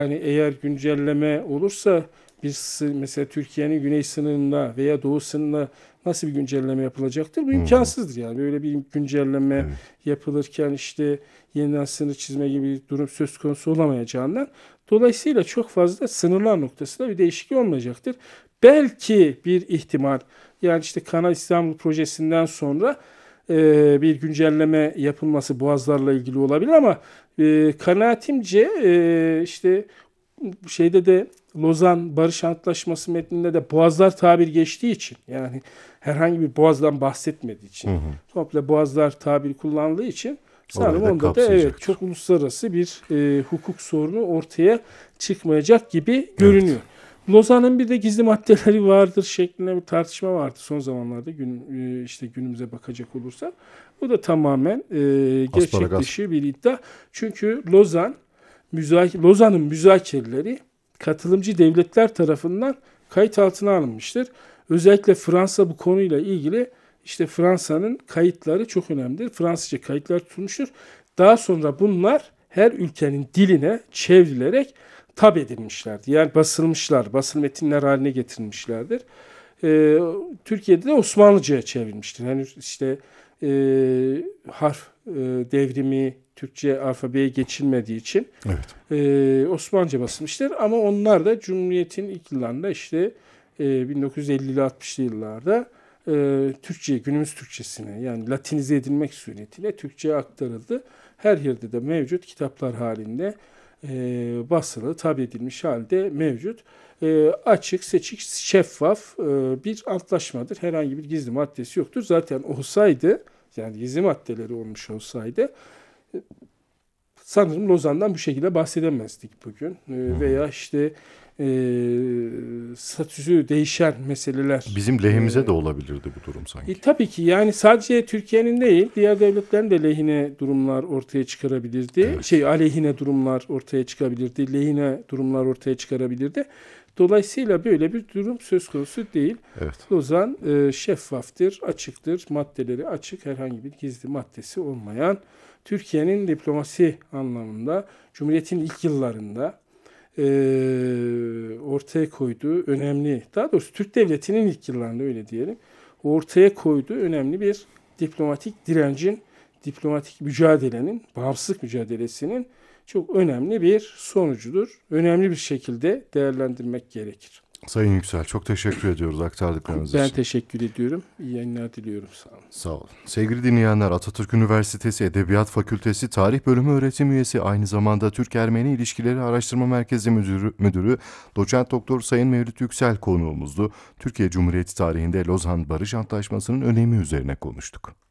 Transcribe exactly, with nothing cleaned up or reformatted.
Yani eğer güncelleme olursa bir sı- mesela Türkiye'nin güney sınırında veya doğu sınırında nasıl bir güncelleme yapılacaktır? Bu Hı hı. imkansızdır yani. Böyle bir güncelleme Evet. yapılırken işte yeniden sınır çizme gibi bir durum söz konusu olamayacağından dolayısıyla çok fazla sınırlar noktasında bir değişiklik olmayacaktır. Belki bir ihtimal yani işte Kanal İstanbul projesinden sonra e, bir güncelleme yapılması boğazlarla ilgili olabilir ama e, kanaatimce e, işte şeyde de Lozan Barış Antlaşması metninde de boğazlar tabir geçtiği için yani herhangi bir boğazdan bahsetmediği Hı için hı. komple boğazlar tabiri kullandığı için Orayı sanırım da onda da evet kapsayacaktır. çok uluslararası bir e, hukuk sorunu ortaya çıkmayacak gibi görünüyor. Evet. Lozan'ın bir de gizli maddeleri vardır şeklinde bir tartışma vardı son zamanlarda gün, e, işte günümüze bakacak olursak. Bu da tamamen e, gerçek Asparagas. dışı bir iddia. Çünkü Lozan müzak Lozan'ın müzakereleri katılımcı devletler tarafından kayıt altına alınmıştır. Özellikle Fransa bu konuyla ilgili işte Fransa'nın kayıtları çok önemlidir. Fransızca kayıtlar tutulmuştur. Daha sonra bunlar her ülkenin diline çevrilerek tab edilmişlerdir. Yani basılmışlar, basılı metinler haline getirilmişlerdir. Ee, Türkiye'de de Osmanlıca'ya çevrilmiştir. Henüz işte e, harf e, devrimi Türkçe alfabeye geçilmediği için Evet. e, Osmanlıca basılmıştır. Ama onlar da Cumhuriyet'in ilk yıllarında işte e, bin dokuz yüz ellili altmışlı yıllarda e, Türkçe, günümüz Türkçesine yani Latinize edilmek suretiyle Türkçe'ye aktarıldı. Her yerde de mevcut kitaplar halinde e, basılı, tabi edilmiş halde mevcut. E, açık, seçik, şeffaf e, bir antlaşmadır. Herhangi bir gizli maddesi yoktur. Zaten olsaydı, yani gizli maddeleri olmuş olsaydı sanırım Lozan'dan bu şekilde bahsedemezdik bugün. E, Hı hı. veya işte e, statüsü değişen meseleler. Bizim E, lehimize de olabilirdi bu durum e, sanki. tabii ki yani sadece Türkiye'nin değil, diğer devletlerin de lehine durumlar ortaya çıkarabilirdi. Evet. Şey aleyhine durumlar ortaya çıkabilirdi, lehine durumlar ortaya çıkarabilirdi. Dolayısıyla böyle bir durum söz konusu değil. Evet. Lozan e, şeffaftır, açıktır, maddeleri açık, herhangi bir gizli maddesi olmayan, Türkiye'nin diplomasi anlamında Cumhuriyet'in ilk yıllarında e, ortaya koyduğu önemli, daha doğrusu Türk Devleti'nin ilk yıllarında öyle diyelim, ortaya koyduğu önemli bir diplomatik direncin, diplomatik mücadelenin, bağımsızlık mücadelesinin çok önemli bir sonucudur. Önemli bir şekilde değerlendirmek gerekir. Sayın Yüksel, çok teşekkür ediyoruz aktardıklarınız Ben için. teşekkür ediyorum. İyi yayınlar diliyorum. Sağ olun. Sağ olun. Sevgili dinleyenler, Atatürk Üniversitesi Edebiyat Fakültesi Tarih Bölümü öğretim üyesi, aynı zamanda Türk-Ermeni İlişkileri Araştırma Merkezi Müdürü, Müdürü Doçent Doktor Sayın Mevlüt Yüksel konuğumuzdu. Türkiye Cumhuriyeti tarihinde Lozan Barış Antlaşması'nın önemi üzerine konuştuk.